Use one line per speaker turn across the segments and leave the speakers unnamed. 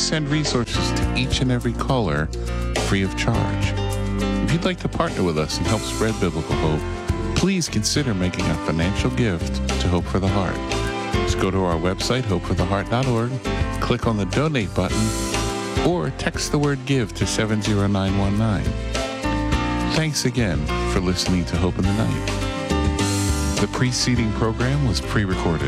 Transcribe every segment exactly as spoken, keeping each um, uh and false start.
send resources to each and every caller free of charge. If you'd like to partner with us and help spread biblical hope, please consider making a financial gift to Hope for the Heart. Just go to our website, hope for the heart dot org, click on the donate button, or text the word give to seven zero nine one nine. Thanks again for listening to Hope in the Night. The preceding program was pre-recorded.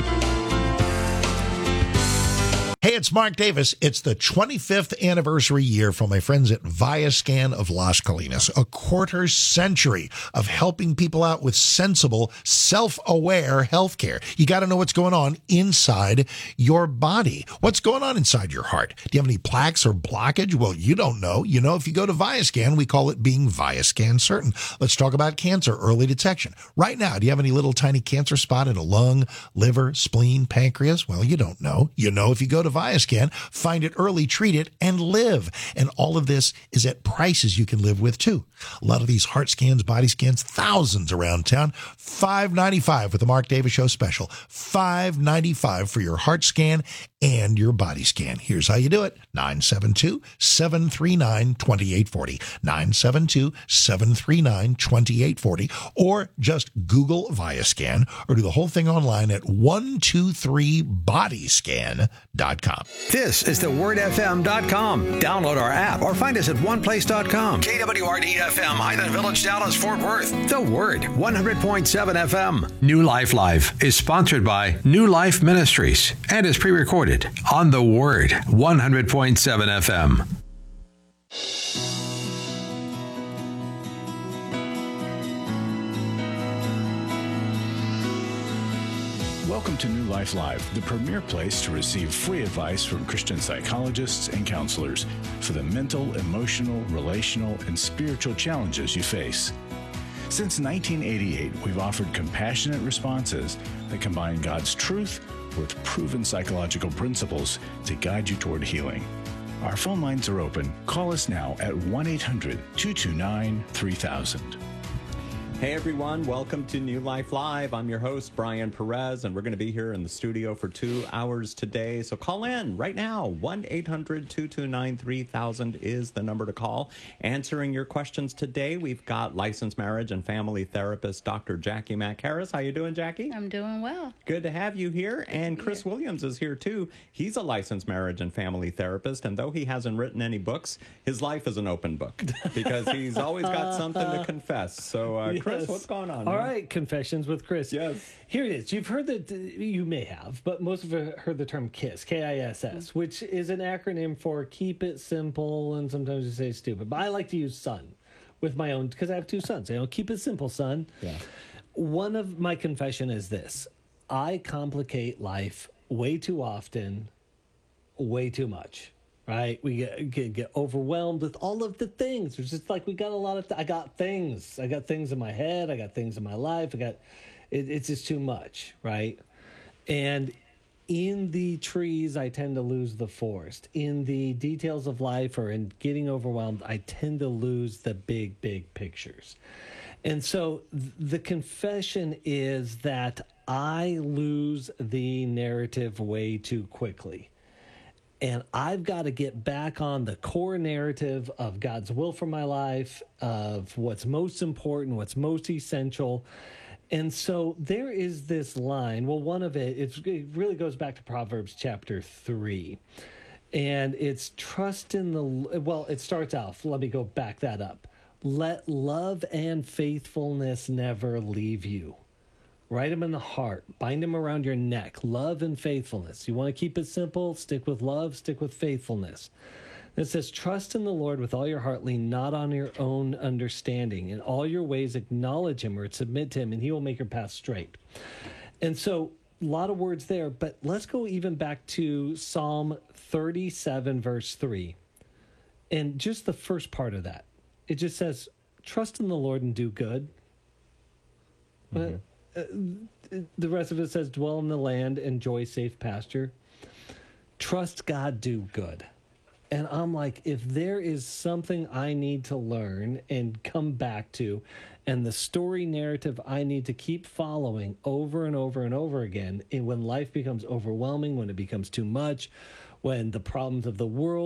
Hey, it's Mark Davis. It's the twenty-fifth anniversary year for my friends at Viascan of Las Colinas. A quarter century of helping people out with sensible, self-aware healthcare. You got to know what's going on inside your body. What's going on inside your heart? Do you have any plaques or blockage? Well, you don't know. You know, if you go to Viascan, we call it being Viascan certain. Let's talk about cancer, early detection. Right now, do you have any little tiny cancer spot in a lung, liver, spleen, pancreas? Well, you don't know. You know, if you go to Viascan, find it early, treat it, and live. And all of this is at prices you can live with, too. A lot of these heart scans, body scans, thousands around town. five ninety-five with the Mark Davis Show special. five ninety-five for your heart scan and your body scan. Here's how you do it. nine seven two, seven three nine, two eight four zero. nine seven two, seven three nine, two eight four zero. Or just Google Viascan or do the whole thing online at one two three body scan dot com.
This is the word f m dot com. Download our app or find us at one place dot com. K W R D F M, Highland Village, Dallas, Fort Worth. The Word, one hundred point seven F M. New Life Live is sponsored by New Life Ministries and is pre-recorded on The Word, one hundred point seven F M.
Welcome to New Life Live, the premier place to receive free advice from Christian psychologists and counselors for the mental, emotional, relational, and spiritual challenges you face. Since nineteen eighty-eight, we've offered compassionate responses that combine God's truth with proven psychological principles to guide you toward healing. Our phone lines are open. Call us now at one eight hundred, two two nine, three thousand.
Hey everyone, welcome to New Life Live. I'm your host, Brian Perez, and we're going to be here in the studio for two hours today. So call in right now. one eight hundred, two two nine, three thousand is the number to call. Answering your questions today, we've got licensed marriage and family therapist, Doctor Jackie Mack Harris. How you doing, Jackie?
I'm doing well.
Good to have you here. And Chris
here.
Williams is here too. He's a licensed marriage and family therapist, and though he hasn't written any books, his life is an open book because he's always got something to confess. So, uh, Chris,
Yes.
what's going on?
All
man?
right, Confessions with Chris.
Yes.
Here it is. You've heard that, you may have, but most of you have heard the term KISS, K I S S, which is an acronym for Keep It Simple, and sometimes you say stupid. But I like to use son with my own, because I have two sons. You know, keep it simple, son.
Yeah.
One of my confession is this. I complicate life way too often, way too much. Right, we get, get get overwhelmed with all of the things. It's just like we got a lot of. Th- I got things. I got things in my head. I got things in my life. I got. It, it's just too much, right? And in the trees, I tend to lose the forest. In the details of life, or in getting overwhelmed, I tend to lose the big, big pictures. And so th- the confession is that I lose the narrative way too quickly. And I've got to get back on the core narrative of God's will for my life, of what's most important, what's most essential. And so there is this line. Well, one of it, it's, it really goes back to Proverbs chapter three. And it's trust in the, well, it starts off. Let me go back that up. Let love and faithfulness never leave you. Write them in the heart. Bind them around your neck. Love and faithfulness. You want to keep it simple? Stick with love. Stick with faithfulness. It says, trust in the Lord with all your heart. Lean not on your own understanding. In all your ways acknowledge him or submit to him, and he will make your path straight. And so a lot of words there, but let's go even back to Psalm thirty-seven, verse three. And just the first part of that. It just says, trust in the Lord and do good. Mm-hmm. But Uh, the rest of it says, dwell in the land, enjoy safe pasture. Trust God, do good. And I'm like, if there is something I need to learn and come back to, and the story narrative I need to keep following over and over and over again, and when life becomes overwhelming, when it becomes too much, when the problems of the world